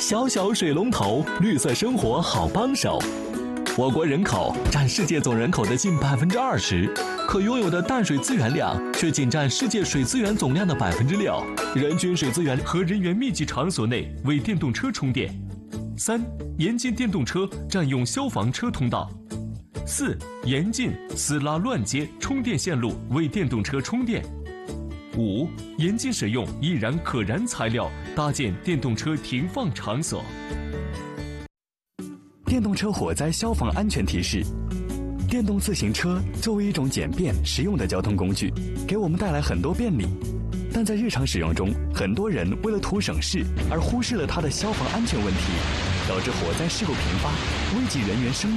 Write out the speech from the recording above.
小小水龙头，绿色生活好帮手。我国人口占世界总人口的近20%，可拥有的淡水资源量却仅占世界水资源总量的6%。人均水资源和人员密集场所内为电动车充电。3. 严禁电动车占用消防车通道。4. 严禁私拉乱接充电线路为电动车充电。5. 严禁使用易燃可燃材料搭建电动车停放场所。 电动车火灾消防安全提示：电动自行车作为一种简便实用的交通工具，给我们带来很多便利，但在日常使用中，很多人为了图省事而忽视了它的消防安全问题，导致火灾事故频发，危及人员生命。